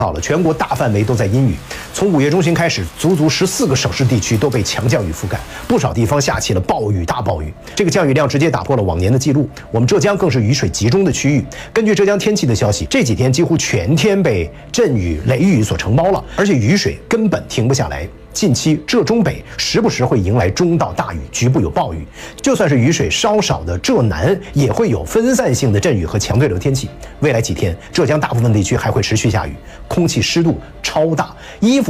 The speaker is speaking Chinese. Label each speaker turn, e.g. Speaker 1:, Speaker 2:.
Speaker 1: 到了，全国大范围都在阴雨。从5月中旬开始，足足14个省市地区都被强降雨覆盖，不少地方下起了暴雨、大暴雨。这个降雨量直接打破了往年的记录。我们浙江更是雨水集中的区域。根据浙江天气的消息，这几天几乎全天被阵雨、雷雨所承包了，而且雨水根本停不下来。近期浙中北时不时会迎来中到大雨，局部有暴雨。就算是雨水稍少的浙南，也会有分散性的阵雨和强对流天气。未来几天，浙江大部分地区还会持续下雨，空气湿度超大，衣服